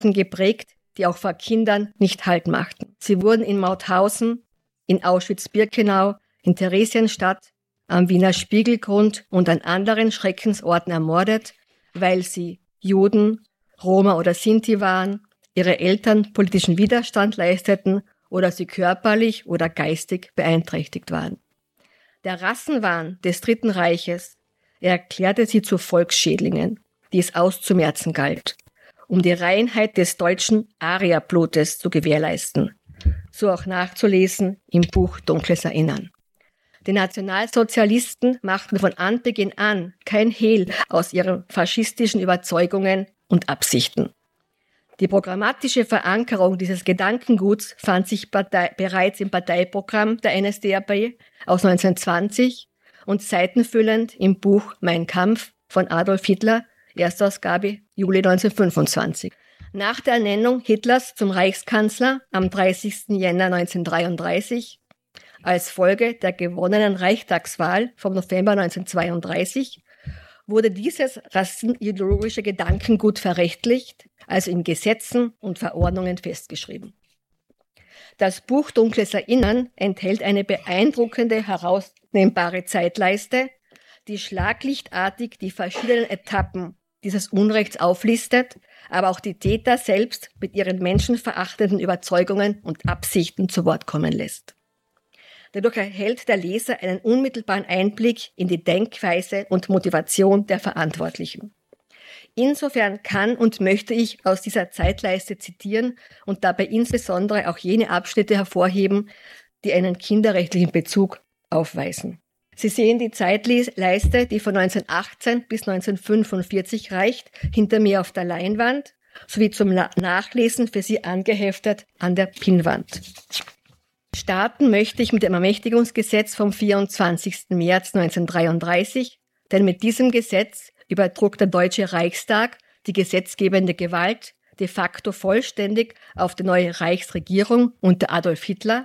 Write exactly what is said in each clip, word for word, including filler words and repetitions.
geprägt, die auch vor Kindern nicht Halt machten. Sie wurden in Mauthausen, in Auschwitz-Birkenau, in Theresienstadt, am Wiener Spiegelgrund und an anderen Schreckensorten ermordet, weil sie Juden, Roma oder Sinti waren, ihre Eltern politischen Widerstand leisteten oder sie körperlich oder geistig beeinträchtigt waren. Der Rassenwahn des Dritten Reiches erklärte sie zu Volksschädlingen, die es auszumerzen galt, um die Reinheit des deutschen Arierblutes zu gewährleisten. So auch nachzulesen im Buch Dunkles Erinnern. Die Nationalsozialisten machten von Anbeginn an kein Hehl aus ihren faschistischen Überzeugungen und Absichten. Die programmatische Verankerung dieses Gedankenguts fand sich Partei, bereits im Parteiprogramm der N S D A P aus neunzehnhundertzwanzig und seitenfüllend im Buch Mein Kampf von Adolf Hitler, Erstausgabe Juli neunzehnhundertfünfundzwanzig. Nach der Ernennung Hitlers zum Reichskanzler am dreißigsten Jänner neunzehnhundertdreiunddreißig, als Folge der gewonnenen Reichstagswahl vom November neunzehnhundertzweiunddreißig, wurde dieses rassenideologische Gedankengut verrechtlicht, also in Gesetzen und Verordnungen festgeschrieben. Das Buch Dunkles Erinnern enthält eine beeindruckende, herausnehmbare Zeitleiste, die schlaglichtartig die verschiedenen Etappen dieses Unrechts auflistet, aber auch die Täter selbst mit ihren menschenverachtenden Überzeugungen und Absichten zu Wort kommen lässt. Dadurch erhält der Leser einen unmittelbaren Einblick in die Denkweise und Motivation der Verantwortlichen. Insofern kann und möchte ich aus dieser Zeitleiste zitieren und dabei insbesondere auch jene Abschnitte hervorheben, die einen kinderrechtlichen Bezug aufweisen. Sie sehen die Zeitleiste, die von neunzehnhundertachtzehn bis neunzehnhundertfünfundvierzig reicht, hinter mir auf der Leinwand, sowie zum Nachlesen für Sie angeheftet an der Pinnwand. Starten möchte ich mit dem Ermächtigungsgesetz vom vierundzwanzigsten März neunzehnhundertdreiunddreißig, denn mit diesem Gesetz übertrug der Deutsche Reichstag die gesetzgebende Gewalt de facto vollständig auf die neue Reichsregierung unter Adolf Hitler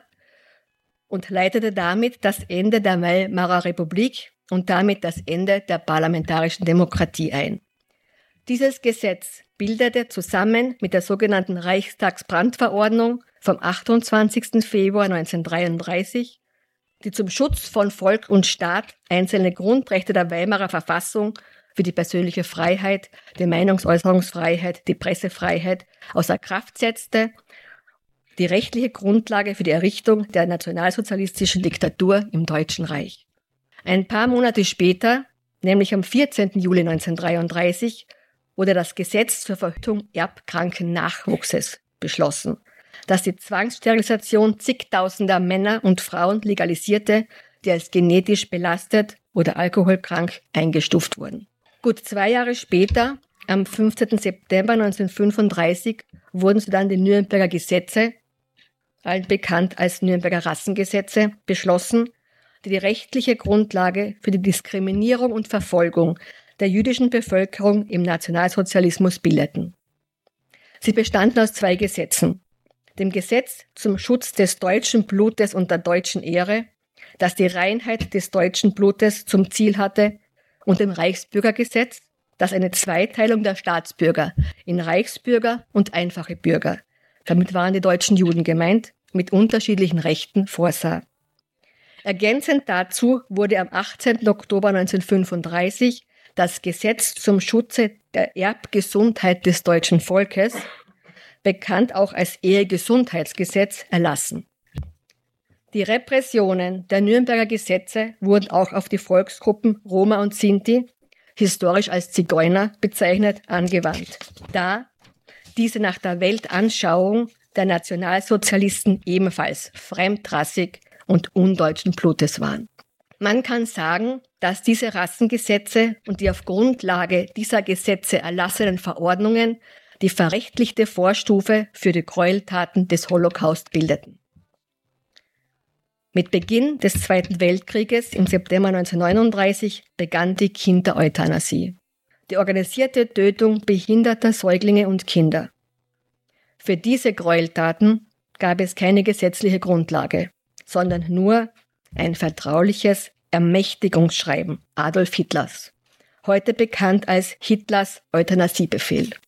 und leitete damit das Ende der Weimarer Republik und damit das Ende der parlamentarischen Demokratie ein. Dieses Gesetz bildete zusammen mit der sogenannten Reichstagsbrandverordnung vom achtundzwanzigsten Februar neunzehnhundertdreiunddreißig, die zum Schutz von Volk und Staat einzelne Grundrechte der Weimarer Verfassung für die persönliche Freiheit, die Meinungsäußerungsfreiheit, die Pressefreiheit außer Kraft setzte, die rechtliche Grundlage für die Errichtung der nationalsozialistischen Diktatur im Deutschen Reich. Ein paar Monate später, nämlich am vierzehnten Juli neunzehnhundertdreiunddreißig, wurde das Gesetz zur Verhütung erbkranken Nachwuchses beschlossen, das die Zwangssterilisation zigtausender Männer und Frauen legalisierte, die als genetisch belastet oder alkoholkrank eingestuft wurden. Gut zwei Jahre später, am fünfzehnten September neunzehnhundertfünfunddreißig, wurden sodann die Nürnberger Gesetze, allen bekannt als Nürnberger Rassengesetze, beschlossen, die die rechtliche Grundlage für die Diskriminierung und Verfolgung der jüdischen Bevölkerung im Nationalsozialismus bildeten. Sie bestanden aus zwei Gesetzen: dem Gesetz zum Schutz des deutschen Blutes und der deutschen Ehre, das die Reinheit des deutschen Blutes zum Ziel hatte, und dem Reichsbürgergesetz, das eine Zweiteilung der Staatsbürger in Reichsbürger und einfache Bürger, damit waren die deutschen Juden gemeint, mit unterschiedlichen Rechten vorsah. Ergänzend dazu wurde am achtzehnten Oktober neunzehnhundertfünfunddreißig das Gesetz zum Schutze der Erbgesundheit des deutschen Volkes, bekannt auch als Ehegesundheitsgesetz, erlassen. Die Repressionen der Nürnberger Gesetze wurden auch auf die Volksgruppen Roma und Sinti, historisch als Zigeuner bezeichnet, angewandt, da diese nach der Weltanschauung der Nationalsozialisten ebenfalls fremdrassig und undeutschen Blutes waren. Man kann sagen, dass diese Rassengesetze und die auf Grundlage dieser Gesetze erlassenen Verordnungen die verrechtlichte Vorstufe für die Gräueltaten des Holocaust bildeten. Mit Beginn des Zweiten Weltkrieges im September neunzehnhundertneununddreißig begann die Kindereuthanasie, die organisierte Tötung behinderter Säuglinge und Kinder. Für diese Gräueltaten gab es keine gesetzliche Grundlage, sondern nur ein vertrauliches Ermächtigungsschreiben Adolf Hitlers, heute bekannt als Hitlers Euthanasiebefehl.